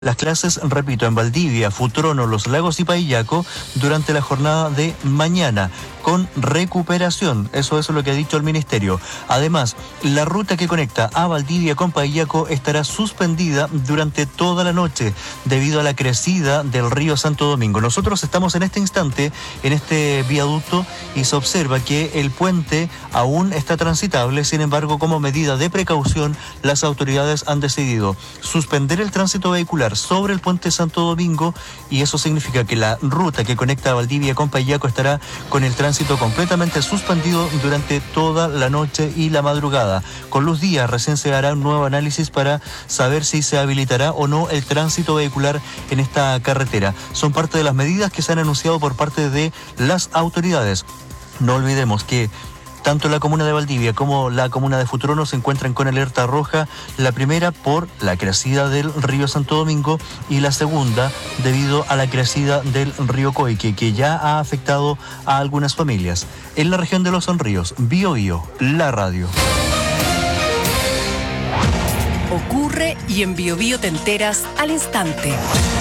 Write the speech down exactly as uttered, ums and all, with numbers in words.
Las clases, repito, en Valdivia, Futrono, Los Lagos y Paillaco durante la jornada de mañana, con recuperación. Eso es lo que ha dicho el Ministerio. Además, la ruta que conecta a Valdivia con Paillaco estará suspendida durante toda la noche debido a la crecida del río Santo Domingo. Nosotros estamos en este instante en este viaducto y se observa que el puente aún está transitable. Sin embargo, como medida de precaución, las autoridades han decidido suspender el tránsito vehicular sobre el puente Santo Domingo, y eso significa que la ruta que conecta a Valdivia con Paillaco estará con el tránsito completamente suspendido durante toda la noche y la madrugada. Con Luz Díaz recién se hará un nuevo análisis para saber si se habilitará o no el tránsito vehicular en esta carretera. Son parte de las medidas que se han anunciado por parte de las autoridades. No olvidemos que tanto la comuna de Valdivia como la comuna de Futrono se encuentran con alerta roja, la primera por la crecida del río Santo Domingo y la segunda debido a la crecida del río Coique, que ya ha afectado a algunas familias. En la región de Los Ríos, Bio Bio, la radio. Ocurre y en Bio Bio te enteras al instante.